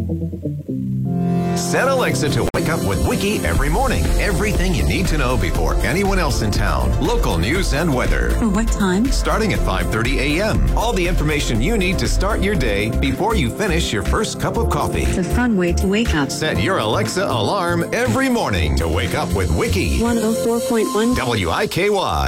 Set Alexa to wake up with Wiki every morning. Everything you need to know before anyone else in town. Local news and weather. What time? Starting at 5:30 a.m. All the information you need to start your day before you finish your first cup of coffee. It's a fun way to wake up. Set your Alexa alarm every morning to wake up with Wiki. 104.1 WIKY.